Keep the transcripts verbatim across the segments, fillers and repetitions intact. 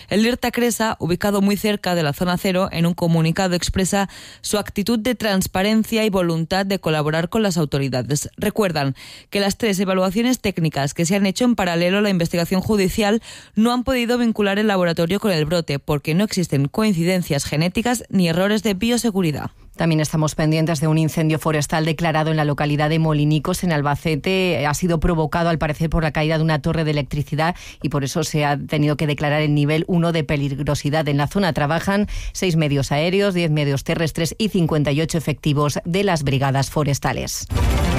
El IRTA Cresa, ubicado muy cerca de la zona cero, en un comunicado expresa su actitud de transparencia y voluntad de colaborar con las autoridades. Recuerdan que las tres evaluaciones técnicas que se han hecho en paralelo a la investigación judicial no han podido vincular el laboratorio con el brote porque no existen coincidencias genéticas ni errores de bioseguridad. También estamos pendientes de un incendio forestal declarado en la localidad de Molinicos, en Albacete. Ha sido provocado, al parecer, por la caída de una torre de electricidad y por eso se ha tenido que declarar el nivel uno de peligrosidad. En la zona trabajan seis medios aéreos, diez medios terrestres y cincuenta y ocho efectivos de las brigadas forestales.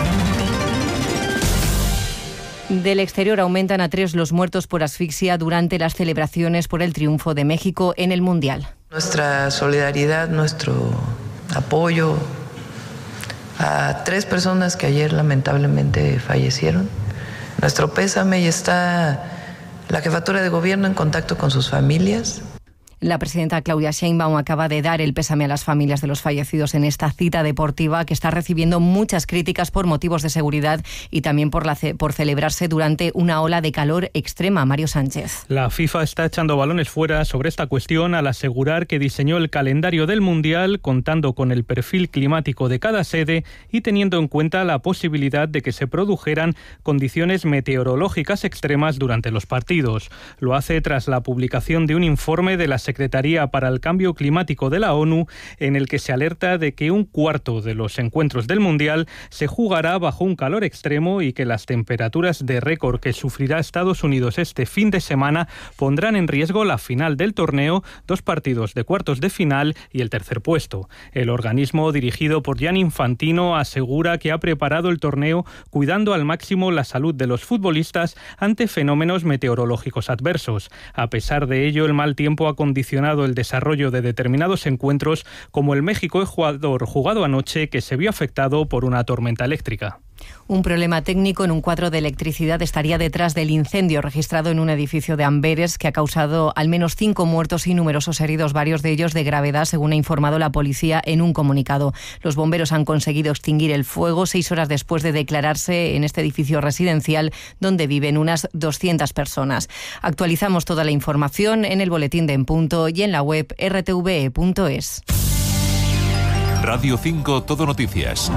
Del exterior aumentan a tres los muertos por asfixia durante las celebraciones por el triunfo de México en el Mundial. Nuestra solidaridad, nuestro apoyo a tres personas que ayer lamentablemente fallecieron. Nuestro pésame, y está la jefatura de gobierno en contacto con sus familias. La presidenta Claudia Sheinbaum acaba de dar el pésame a las familias de los fallecidos en esta cita deportiva que está recibiendo muchas críticas por motivos de seguridad y también por, la ce- por celebrarse durante una ola de calor extrema. Mario Sánchez. La FIFA está echando balones fuera sobre esta cuestión al asegurar que diseñó el calendario del Mundial contando con el perfil climático de cada sede y teniendo en cuenta la posibilidad de que se produjeran condiciones meteorológicas extremas durante los partidos. Lo hace tras la publicación de un informe de la Secretaría para el Cambio Climático de la ONU, en el que se alerta de que un cuarto de los encuentros del Mundial se jugará bajo un calor extremo y que las temperaturas de récord que sufrirá Estados Unidos este fin de semana pondrán en riesgo la final del torneo, dos partidos de cuartos de final y el tercer puesto. El organismo, dirigido por Gianni Infantino, asegura que ha preparado el torneo cuidando al máximo la salud de los futbolistas ante fenómenos meteorológicos adversos. A pesar de ello, el mal tiempo ha condicionado el desarrollo de determinados encuentros, como el México-Ecuador jugado anoche, que se vio afectado por una tormenta eléctrica. Un problema técnico en un cuadro de electricidad estaría detrás del incendio registrado en un edificio de Amberes que ha causado al menos cinco muertos y numerosos heridos, varios de ellos de gravedad, según ha informado la policía en un comunicado. Los bomberos han conseguido extinguir el fuego seis horas después de declararse en este edificio residencial donde viven unas doscientas personas. Actualizamos toda la información en el boletín de En Punto y en la web erre te ve e punto es. Radio cinco Todo Noticias.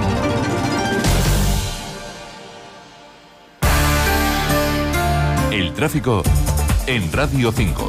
El tráfico en Radio cinco.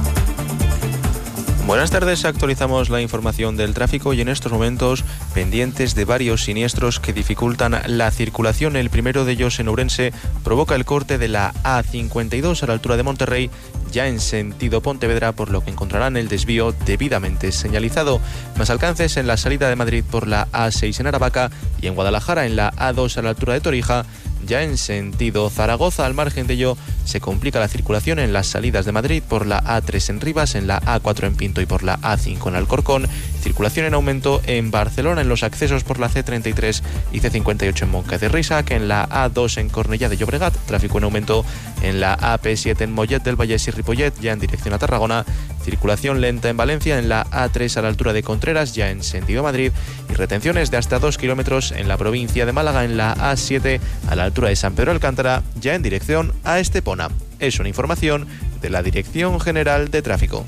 Buenas tardes, actualizamos la información del tráfico y en estos momentos pendientes de varios siniestros que dificultan la circulación. El primero de ellos en Ourense provoca el corte de la A cincuenta y dos a la altura de Monterrey, ya en sentido Pontevedra, por lo que encontrarán el desvío debidamente señalizado. Más alcances en la salida de Madrid por la A seis en Aravaca y en Guadalajara en la A dos a la altura de Torija. Ya en sentido Zaragoza, al margen de ello, se complica la circulación en las salidas de Madrid por la A tres en Rivas, en la A cuatro en Pinto y por la A cinco en Alcorcón. Circulación en aumento en Barcelona en los accesos por la C treinta y tres y C cincuenta y ocho en Monca de Reixac, en la A dos en Cornellá de Llobregat. Tráfico en aumento en la A P siete en Mollet del Vallès y Ripollet, ya en dirección a Tarragona. Circulación lenta en Valencia en la A tres a la altura de Contreras, ya en sentido Madrid. Y retenciones de hasta dos kilómetros en la provincia de Málaga en la A siete a la altura de San Pedro Alcántara, ya en dirección a Estepona. Es una información de la Dirección General de Tráfico.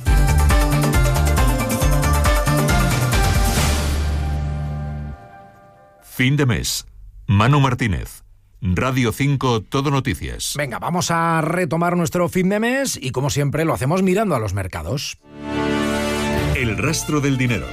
Fin de mes. Manu Martínez. Radio cinco Todo Noticias. Venga, vamos a retomar nuestro fin de mes y como siempre lo hacemos mirando a los mercados. El rastro del dinero.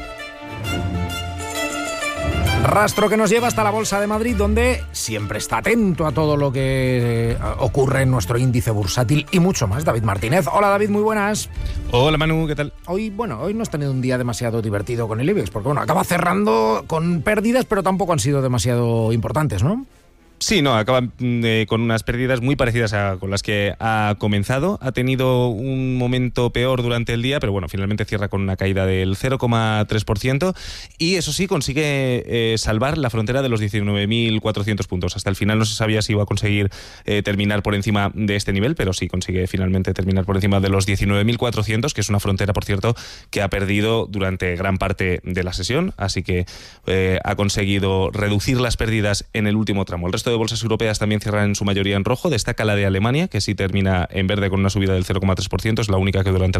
Rastro que nos lleva hasta la Bolsa de Madrid, donde siempre está atento a todo lo que ocurre en nuestro índice bursátil y mucho más. David Martínez. Hola David, muy buenas. Hola Manu, ¿qué tal? Hoy, bueno, hoy no has tenido un día demasiado divertido con el IBEX, porque bueno, acaba cerrando con pérdidas, pero tampoco han sido demasiado importantes, ¿no? Sí, no, acaba eh, con unas pérdidas muy parecidas a con las que ha comenzado. Ha tenido un momento peor durante el día, pero bueno, finalmente cierra con una caída del cero coma tres por ciento y eso sí, consigue eh, salvar la frontera de los diecinueve mil cuatrocientos puntos. Hasta el final no se sabía si iba a conseguir eh, terminar por encima de este nivel, pero sí consigue finalmente terminar por encima de los diecinueve mil cuatrocientos, que es una frontera, por cierto, que ha perdido durante gran parte de la sesión, así que eh, ha conseguido reducir las pérdidas en el último tramo. El resto de bolsas europeas también cierran en su mayoría en rojo. Destaca la de Alemania, que sí termina en verde con una subida del cero coma tres por ciento. Es la única que durante